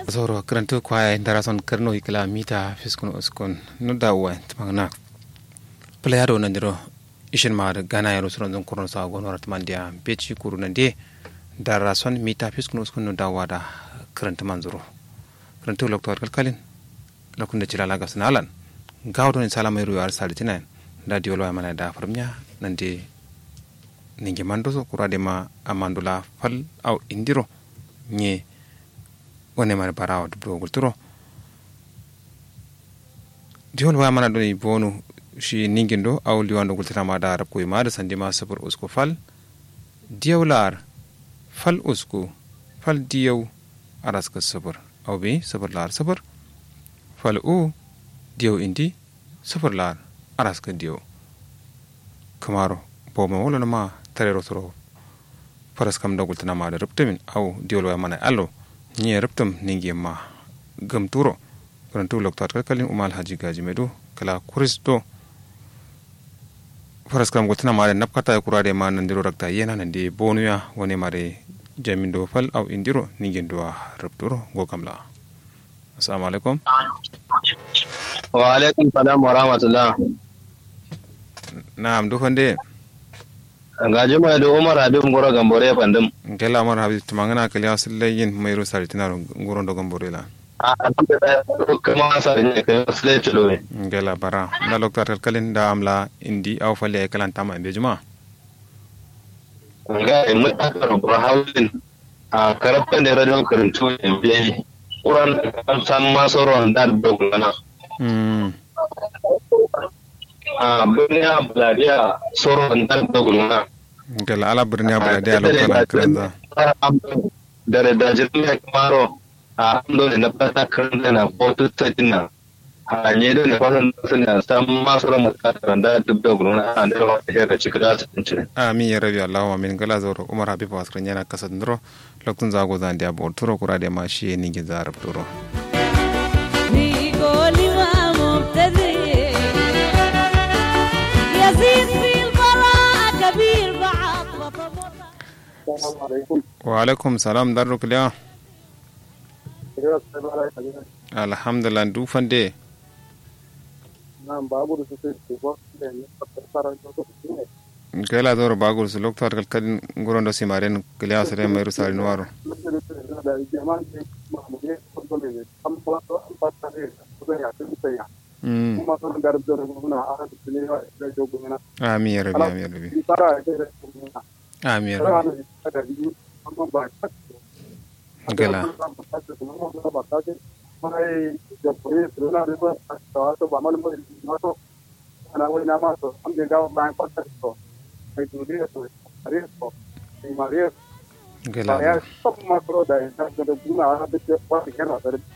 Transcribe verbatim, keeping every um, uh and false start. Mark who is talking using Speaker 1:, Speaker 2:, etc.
Speaker 1: Zoro karanto kwaya darason karno ikla mita fiskun uskun no dawa tmagna playado nandiro ishin mar gana yaro suron zon kurun sa gonor tmandia bechi kuruna de darason mita fiskun uskun no dawa da karanta manzuro karanto loktor kalkalin lokun da cilala gasnalan gawdo ni salama yaro yar salitina radio lo amana da farmnya nande ninge mando so kurade ma amandula fal au indiro nye wone mare barawa dubbo gulturo diol wa mana do bonu shi ningindo aw liwando gultata ma da rabko ma da sande ma sabur usko fal diawlar fal usko fal diaw araska sabur aw be sabur lar sabur fal u diaw indi sabur lar araska diaw kamaro bo ma wala ma tarero toro faras kam da gultana ma da rubtamin aw diol wa mana allo nye reptum ningi ma gam turo karantu loktat kalkalin umal haji gaji medo kala kuristo faras kam gotna mare napkata kurade ma nandiro rakta yena nande bonuya woni mare jamindo fal aw indiro ningi do repturo go kamla assalamu alaikum
Speaker 2: wa alaikum salam wa rahmatullah
Speaker 1: na'am do fande
Speaker 2: gaji mai da umar habib ngoro gambore fandum
Speaker 1: ngela umar habib tumangana kali aslayin mayro saritinaro ngoro do gambore la
Speaker 2: a kuma sarin kai asle chulo
Speaker 1: ngela bara na loktar kalin da amla indi aw falle kalan tama be juma
Speaker 2: nga mutakar burhawin a karafan da radio karantu in be quran san masoron da dogana
Speaker 1: mm
Speaker 2: a birniya buladiya soron dan doguna
Speaker 1: ngala ala birniya buladiya lokana kranza
Speaker 2: dare da jirme kamaro a ando ne pata kranza na foto tsatina a ne da ne fasan sun san masoron mutaka da doguna a da wata hera cikada tsinci
Speaker 1: amin ya rabbi allah amin gala zoro umar habib wasran yana kasadro lokun zago zan dia bo turo kurade ma shi ni gi zarab turo
Speaker 3: ni goli ma mubtadi
Speaker 1: وعليكم السلام دارك اليوم alhamdulillah du fande
Speaker 4: nam babur su su ko ne pasaran to
Speaker 1: gela dor bagul su loktar kal kadin ngorondo simaren gela sare mayru sare noaro
Speaker 4: da jaman ma mu ne ko ne am pala to am patare ko ya tin ya
Speaker 1: mm
Speaker 4: kuma to gar do na a ne da jogo na
Speaker 1: amin ya rabbi amin ya rabbi
Speaker 4: para
Speaker 1: amin ya rabbi gela
Speaker 4: mai da pore suna da ba ta to ba mal mai ma to ana wai na ma to am de ga ba pa to ai to dia to are to ai maria
Speaker 1: gela
Speaker 4: ya stop ma pro da ta da buna da ta ba ke na da